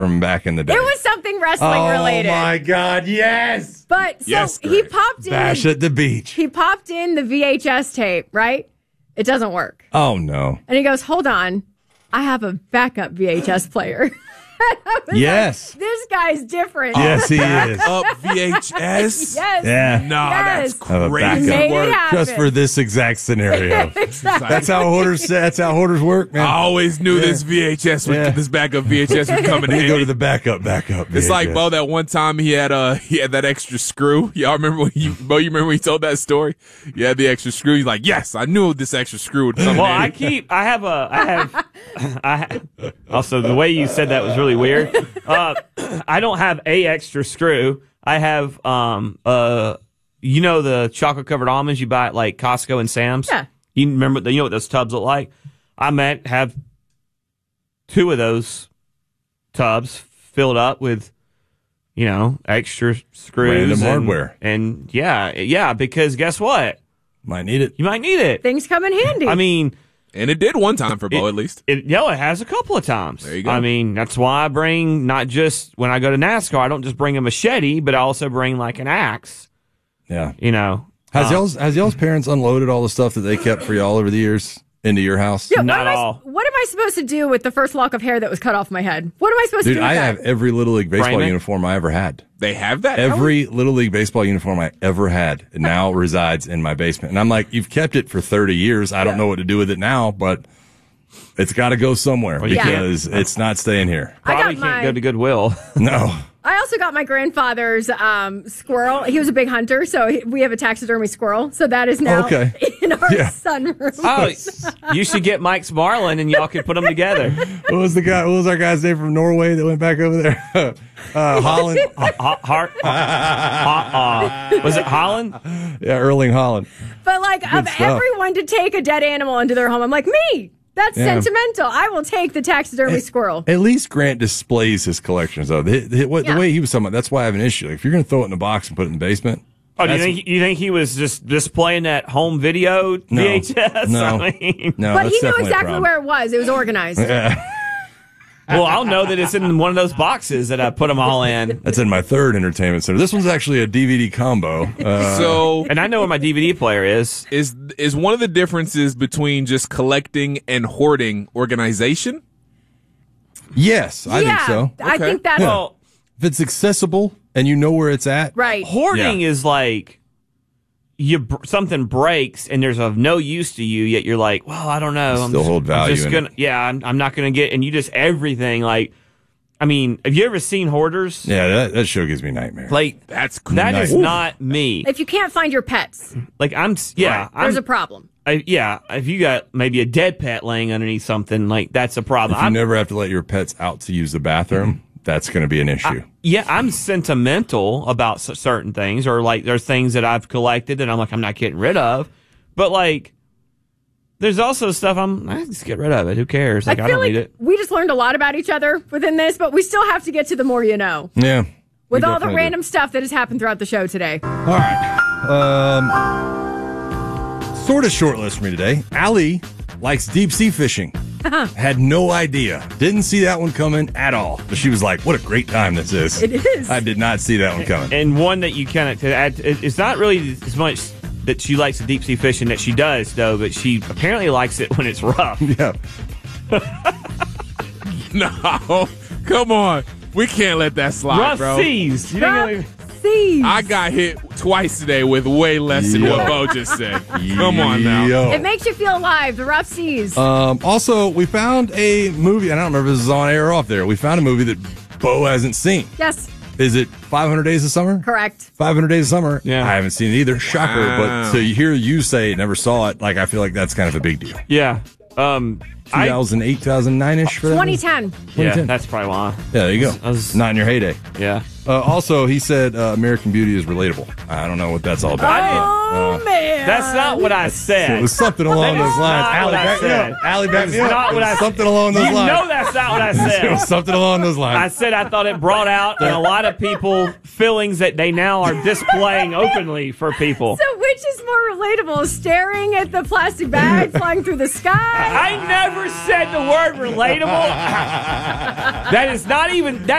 from back in the day. It was something wrestling related. Oh my God, yes! But so he popped in. Bash at the beach. He popped in the VHS tape, right? It doesn't work. Oh no. And he goes, hold on. I have a backup VHS player. Yes. Like, this guy's different. Yes, he is. Up VHS? Yes. Yeah. Nah, Yes. that's Have a crazy backup. work. Just for this exact scenario. Exactly. That's how hoarders work, man. I always knew this VHS would, this backup VHS would come in We handy. go to the backup. It's like VHS. Bo. That one time he had that extra screw. Y'all remember when you remember when he told that story? You had the extra screw. He's like, yes, I knew this extra screw would come. Well, in handy. Also, the way you said that was really weird. I don't have a extra screw. I have, the chocolate covered almonds you buy at like Costco and Sam's. Yeah. You know what those tubs look like? I might have 2 of those tubs filled up with, extra screws. Random hardware. And yeah, because guess what? Might need it. You might need it. Things come in handy. I mean, And it did one time for Bo, at least. It has a couple of times. There you go. I mean, that's why I bring, not just when I go to NASCAR, I don't just bring a machete, but I also bring like an axe. Yeah. Has Has y'all's parents unloaded all the stuff that they kept for y'all over the years into your house? Yeah, Not all. What am I supposed to do with the first lock of hair that was cut off my head? What am I supposed to Dude, do with I that? have every Little League baseball Frame it? uniform I ever had. They have that? Every Little League baseball uniform I ever had now resides in my basement. And I'm like, you've kept it for 30 years. I don't know what to do with it now, but it's got to go somewhere because it's not staying here. Probably can't go to Goodwill. No. I also got my grandfather's squirrel. He was a big hunter, so we have a taxidermy squirrel. So that is now in our sunroom. Oh, you should get Mike's Marlin and y'all could put them together. What was our guy's name from Norway that went back over there? Holland. Was it Holland? Yeah, Erling Holland. But like, of stuff. everyone to take a dead animal into their home, I'm like, me. That's sentimental. I will take the taxidermy squirrel. At least Grant displays his collections, though. The way he was talking about, that's why I have an issue. Like, if you're going to throw it in a box and put it in the basement. Oh, do you think he was just displaying that home video VHS? No. No, But that's he knew definitely a exactly problem. where it was. It was organized. Well, I'll know that it's in one of those boxes that I put them all in. That's in my third entertainment center. This one's actually a DVD combo. And I know where my DVD player is. Is one of the differences between just collecting and hoarding organization? Yes, I think so. I think that's Well, If it's accessible and you know where it's at. right. hoarding is like something breaks and there's of no use to you, yet you're like, well, I don't know. Still hold value in it. I'm not gonna get, and you just everything like. I mean, have you ever seen Hoarders? Yeah, that show gives me nightmares. Like That's cool. that is not me. If you can't find your pets, Like there's a problem. If you got maybe a dead pet laying underneath something, like that's a problem. If you never have to let your pets out to use the bathroom, that's going to be an issue. I'm sentimental about certain things, or like there's things that I've collected that I'm like I'm not getting rid of, but like there's also stuff I just get rid of it. Who cares? Like I feel don't like need it. we just learned a lot about each other within this, but we still have to get to the more you know. Yeah. With we all the definitely random stuff that has happened throughout the show today. do. All right. Sort of short list for me today. Allie likes deep sea fishing. Had no idea. Didn't see that one coming at all. But she was like, what a great time this is. It is. I did not see that one coming. And one that you kind of add, it's not really as much that she likes the deep sea fishing that she does, though, but she apparently likes it when it's rough. Yeah. No, come on. We can't let that slide, Rough bro. seas. You Rough seas. I got hit twice today with way less than what Bo just said. Come on now. Yo. It makes you feel alive. The rough seas. Also, we found a movie. I don't remember if this is on air or off there. We found a movie that Bo hasn't seen. Yes, Is it 500 Days of Summer? correct. 500 Days of Summer? Yeah. I haven't seen it either. Shocker. Wow. But to hear you say never saw it, like I feel like that's kind of a big deal. Yeah. 2008, 2009-ish for that? 2010. Yeah, 2010. that's probably why. Yeah, there you go. I was- Not in your heyday. Yeah. Also, he said American Beauty is relatable. I don't know what that's all about. Man. That's not what I said. It was something along those lines. Allie, back me up. Allie, back me up. Not what I said. Something along those lines. You know that's not what I said. It was something along those lines. I said I thought it brought out in a lot of people feelings that they now are displaying openly for people. So which is more relatable, staring at the plastic bag flying through the sky? I never said the word relatable. That is not even...